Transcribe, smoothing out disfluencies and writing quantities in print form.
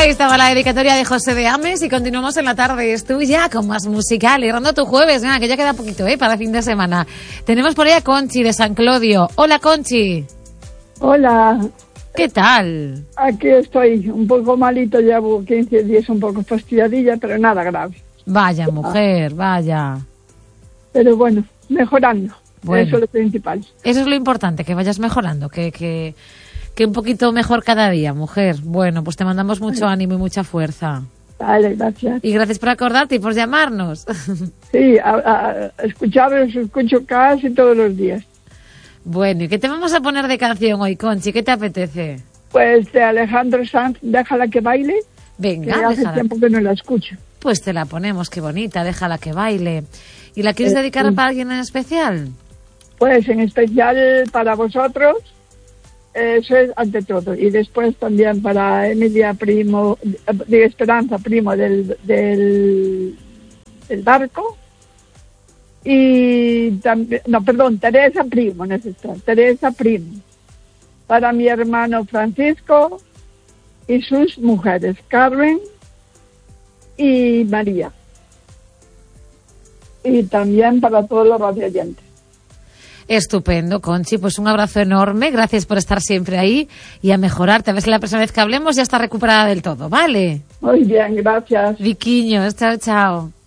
Ahí estaba la dedicatoria de José de Ames y continuamos en la tarde. Estoy ya con más musical, alegrando tu jueves, que ya queda poquito, para fin de semana. Tenemos por ahí a Conchi de San Clodio. Hola, Conchi. Hola. ¿Qué tal? Aquí estoy, un poco malito, llevo 15 días un poco fastidiadilla, pero nada grave. Vaya, mujer, vaya. Pero bueno, mejorando. Bueno, eso es lo principal. Eso es lo importante, que vayas mejorando, que un poquito mejor cada día, mujer. Bueno, pues te mandamos mucho ánimo y mucha fuerza. Vale, gracias. Y gracias por acordarte y por llamarnos. Sí, escucharos, escucho casi todos los días. Bueno, ¿y qué te vamos a poner de canción hoy, Conchi? ¿Qué te apetece? Pues de Alejandro Sanz, Déjala que baile. Venga, que hace tiempo que no la escucho. Pues te la ponemos, qué bonita, Déjala que baile. ¿Y la quieres dedicar para alguien en especial? Pues en especial para vosotros, eso es ante todo. Y después también para Emilia Primo, de Esperanza Primo del barco. Y también, Teresa Primo, Teresa Primo. Para mi hermano Francisco y sus mujeres, Carmen y María. Y también para todos los radioyentes. Estupendo, Conchi, pues un abrazo enorme, gracias por estar siempre ahí y a mejorarte, a ver si la próxima vez que hablemos ya está recuperada del todo, ¿vale? Muy bien, gracias. Viquiños, chao, chao.